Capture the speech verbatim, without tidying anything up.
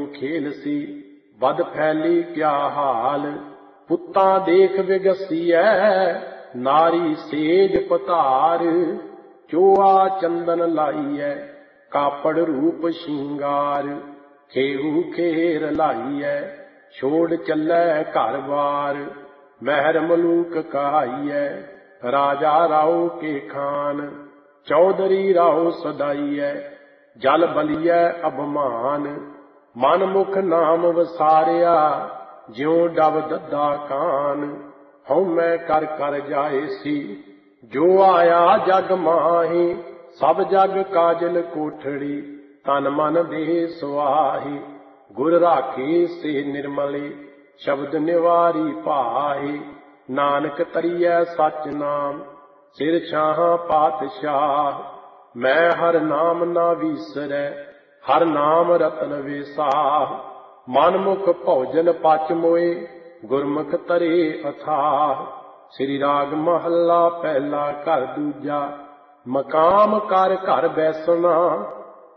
खेल सी बद फैली क्या हाल। पुत्ता देख विगसियै नारी सेज पतार। चोआ चंदन लाइयै कापड़ रूप शिंगार। खेहू खेर लाइयै छोड़ चलै घर बार। महर मलूक कहाइयै राजा राव के खान। चौधरी राव सदाइयै जल बलियै अभमान। मन मुख नाम वसारिया ज्यों डब दद्दा कान। हउमै कर कर जाए सी जो आया जग माही। सब जग काजल कोठड़ी तन मन देह सुआही। गुर राखे से निर्मले शब्द निवारी पाही। नानक तरियै सच नाम सिर छाहां पातशाह। मैं हर नाम ना विसरै हर नाम रतन विसाह। मन मुख भोजन पच मोए गुरमुख तरे अथाह। श्री राग महला पहला घर दूजा। मकाम कर घर बैसना